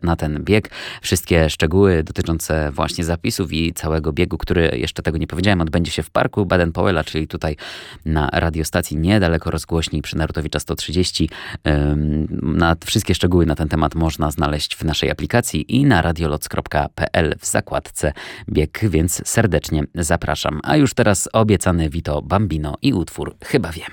na ten bieg. Wszystkie szczegóły dotyczące właśnie zapisów i całego biegu, który, jeszcze tego nie powiedziałem, odbędzie się w Parku Baden-Powella, czyli tutaj na radiostacji niedaleko rozgłośni przy Narutowicza 130. Wszystkie szczegóły na ten temat można znaleźć w naszej aplikacji i na radioloc.pl w zakładce bieg, więc serdecznie zapraszam. A już teraz obiecany Vito Bambino i utwór Chyba wiem.